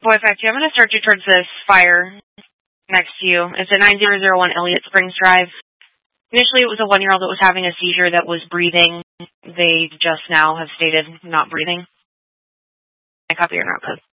Boy, fact, I'm going to start you towards this fire next to you. It's at 9001 Elliott Springs Drive. Initially, it was a 1-year-old that was having a seizure that was breathing. They just now have stated not breathing. I copy your note code.